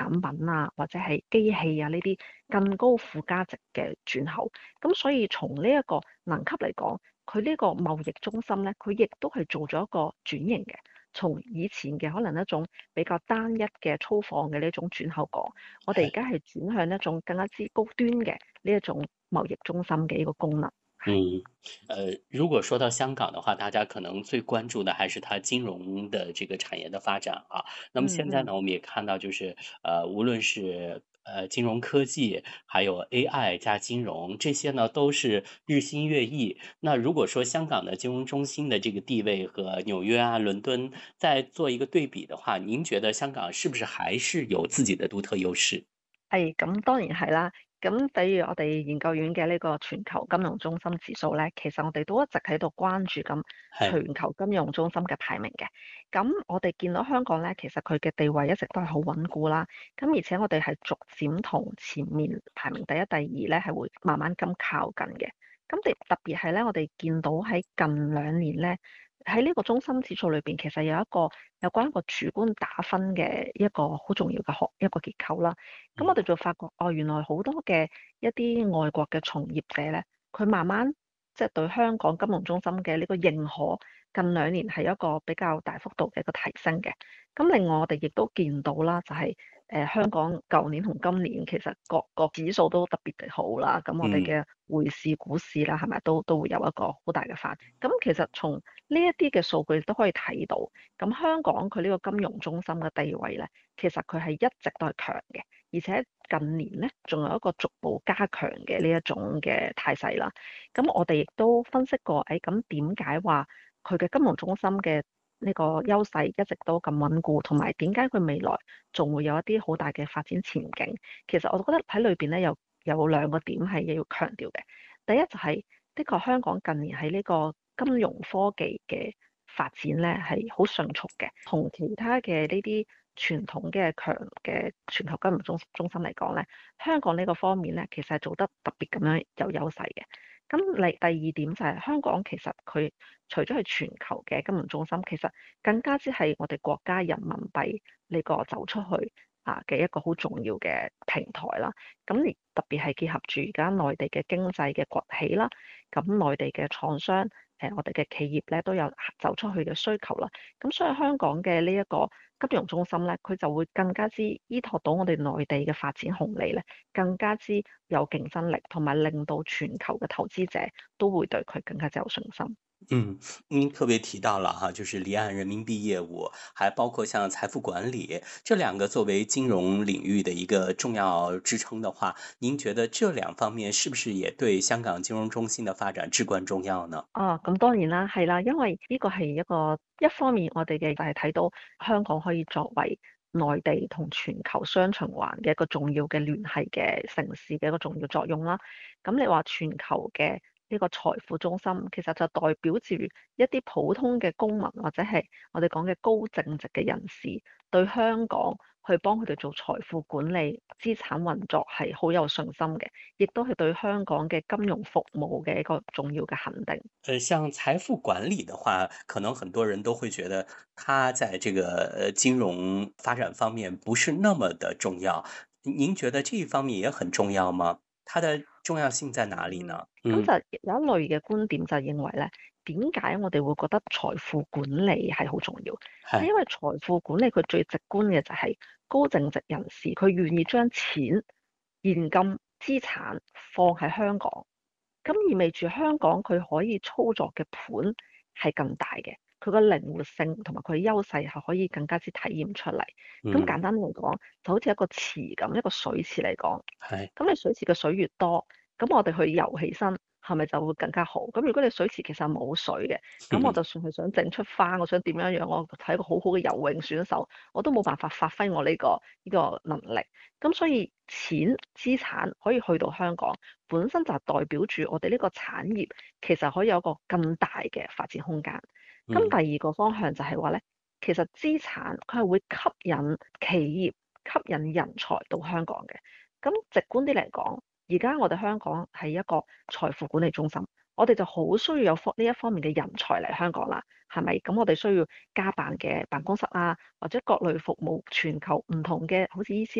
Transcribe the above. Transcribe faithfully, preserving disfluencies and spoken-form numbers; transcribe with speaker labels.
Speaker 1: 產品啊，或者係機器啊呢啲更高附加值嘅轉口。咁所以從呢一個能級嚟講，佢呢個貿易中心咧，佢亦都係做咗一個轉型嘅，從以前嘅可能一種比較單一嘅粗放嘅呢一種轉口港，我哋而家係轉向一種更加之高端嘅呢一種貿易中心嘅一個功能。
Speaker 2: 嗯，呃，如果说到香港的話，大家可能最關注的還是它金融的這個產業的發展啊。那麼
Speaker 1: 嗯嗯。
Speaker 2: 現在呢，我們也看到就是，呃，無論是呃金融科技，還有 A I 加金融，這些呢都是日新月異。那如果說香港的金融中心的這個地位和紐約啊、倫敦再做一個對比的話，您覺得香港是不是還是有自己的獨特優勢？
Speaker 1: 係，咁當然係啦。咁比如我哋研究院嘅呢個全球金融中心指數咧，其實我哋都一直喺度關注緊
Speaker 2: 係，
Speaker 1: 全球金融中心嘅排名嘅。咁我哋見到香港咧，其實佢嘅地位一直都係好穩固啦。咁而且我哋係逐漸同前面排名第一、第二咧係會慢慢咁靠近嘅。咁特特別係咧，我哋見到喺近兩年咧，喺呢個中心指數裏邊，其實有一個有關一個主觀打分嘅一個好重要嘅學一個結構啦。咁我
Speaker 2: 嗯
Speaker 1: 哋就發覺，哦，原來好多嘅一啲外國嘅從業者咧，佢慢慢即係對香港金融中心嘅呢個認可，近兩年係一個比較大幅度嘅一個提升嘅。咁另外我哋亦都見到啦，就係誒香港舊年同今年其實各個指數都特別地好啦。咁我哋
Speaker 2: 嗯
Speaker 1: 嘅匯市、股市啦，係咪都都會有一個好大嘅發展。咁其實從呢一啲嘅數據都可以睇到，咁香港佢呢個金融中心嘅地位咧，其實佢係一直都係強嘅。而且近年咧，仲有一個逐步加強嘅呢一種嘅態勢啦。咁我哋亦都分析過，誒咁點解話佢嘅金融中心嘅呢個優勢一直都咁穩固，同埋點解佢未來仲會有一啲好大嘅發展前景？其實我覺得喺裏邊咧有有兩個點係要強調嘅。第一就係的確香港近年喺呢個金融科技嘅發展咧係好迅速嘅，同其他嘅呢啲傳統嘅強嘅全球金融中中心嚟講咧，香港呢個方面咧，其實係做得特別咁樣有優勢嘅。咁嚟第二點就係香港其實佢除咗係全球嘅金融中心，其實更加之係我哋國家人民幣呢個走出去啊嘅一個好重要嘅平台啦。咁而特別係結合住而家內地嘅經濟嘅崛起啦，咁內地嘅廠商。誒，我哋嘅企業咧都有走出去嘅需求啦，咁所以香港嘅呢一個金融中心咧，佢就會更加之依託到我哋內地嘅發展紅利咧，更加之有競爭力，同埋令到全球嘅投資者都會對佢更加之有信心。
Speaker 2: 嗯，您特別提到了哈，就是離岸人民幣業務，還包括像財富管理，這兩個作為金融領域的一個重要支撐的話，您覺得這兩方面是不是也對香港金融中心的發展至關重要呢？
Speaker 1: 啊，咁當然啦，係啦，因為呢個係一個一方面，我哋嘅就係睇到香港可以作為內地同全球雙循環嘅一個重要嘅聯繫嘅城市嘅一個重要作用啦。咁你話全球嘅呢個財富中心，其實就代表住一啲普通嘅公民或者係我哋講嘅高淨值嘅人士，對香港去幫佢哋做財富管理、資產運作係好有信心嘅，亦都係對香港嘅金融服務嘅一個重要嘅肯定。
Speaker 2: 呃，像財富管理的話，可能很多人都會覺得它在這個呃金融發展方面不是那麼的重要。您覺得這一方面也很重要嗎？它的重要性在哪裡
Speaker 1: 嗯，
Speaker 2: 呢？
Speaker 1: 咁
Speaker 2: 嗯，
Speaker 1: 就有一類嘅觀點就認為咧，點解我哋會覺得財富管理係好重要？係
Speaker 2: 係，
Speaker 1: 因為財富管理佢最直觀嘅就係高淨值人士，佢願意將錢、現金、資產放喺香港，咁意味住香港佢可以操作嘅盤係更大嘅，佢個靈活性同埋佢嘅優勢係可以更加之體現出嚟。咁
Speaker 2: 嗯，
Speaker 1: 簡單嚟講，就好似一個池咁，一個水池嚟講。
Speaker 2: 係，
Speaker 1: 咁你水池嘅水越多，咁我哋去游起身係咪就會更加好？咁如果你水池其實冇水嘅，咁我就算係想整出花，我想點樣樣，我係一個好好嘅游泳選手，我都冇辦法發揮我呢個呢個能力。咁所以錢資產可以去到香港，本身就係代表住我哋呢個產業其實可以有一個更大嘅發展空間。咁
Speaker 2: 嗯。
Speaker 1: 第二個方向就係話咧，其實資產佢係會吸引企業、吸引人才到香港嘅。咁直觀啲嚟講，而家我哋香港係一個財富管理中心，我哋就好需要有方呢一方面嘅人才嚟香港啦，係咪？咁我哋需要加辦嘅辦公室啊，或者各類服務全球唔同嘅，好似醫師。